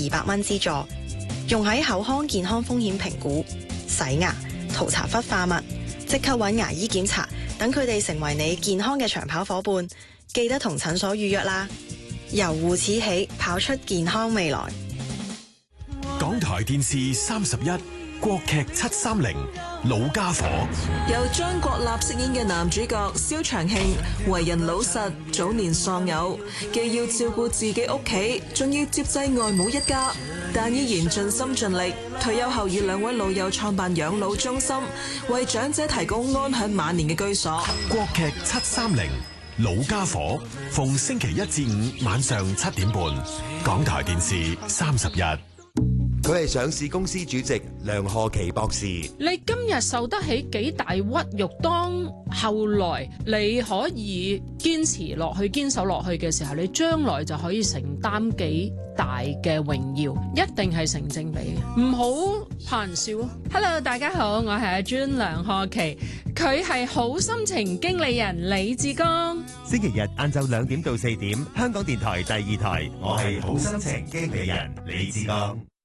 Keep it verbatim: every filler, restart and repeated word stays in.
二百蚊資助，用喺口腔健康風險評估、洗牙、塗搽氟化物，即刻揾牙醫檢查，等佢哋成為你健康嘅長跑伙伴。記得同診所預約啦！由護齒起，跑出健康未來。 港台電視三十一，國劇七三零，老家伙。 由張國立飾演嘅男主角蕭長慶，為人老實，早年喪偶，既要照顧自己屋企，仲要接濟外母一家，但依然盡心盡力。退休後與兩位老友創辦養老中心，為長者提供安享晚年嘅居所。 國劇七三零，老家伙，逢星期一至五晚上七點半，港台電視三十一。 佢係上市公司主席梁賀琪博士。 你今日受得起幾大屈辱，當後來你可以堅持落去、堅守落去嘅時候，你將來就可以承擔幾大嘅榮耀，一定係成正比嘅，唔好怕人笑啊。Hello， 大家好，我係阿 June 梁賀琪，佢係好心情經理人李志剛。 星期日晏晝兩點到四點，香港電台第二台，我係好心情經理人李志剛。